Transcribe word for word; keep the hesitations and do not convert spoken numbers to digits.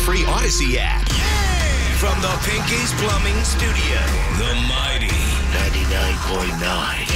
free Odyssey app. From the Pinky's Plumbing Studio, the mighty ninety-nine point nine